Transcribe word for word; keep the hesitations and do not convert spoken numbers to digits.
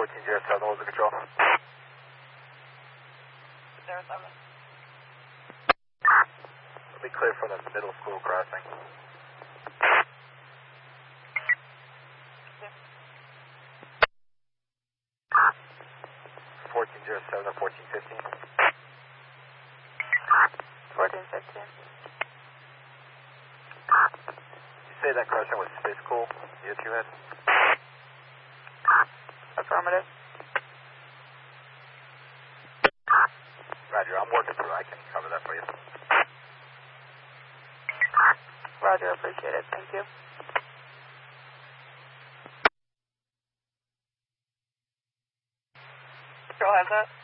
fourteen zero seven, what was the control? zero seven. Let me clear from the middle school crossing. fourteen zero seven or fourteen fifteen? fourteen fifteen. You say that crossing was physical, you two had? Affirmative. Roger, I'm working through, I can cover that for you. Roger, appreciate it. Thank you. Control has that.